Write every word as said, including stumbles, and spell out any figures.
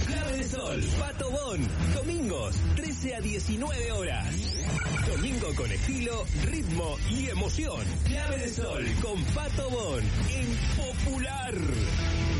Clave de Sol, Pato Bon, domingos, trece a diecinueve horas. Domingo con estilo, ritmo y emoción. Clave de Sol con Pato Bon en Popular.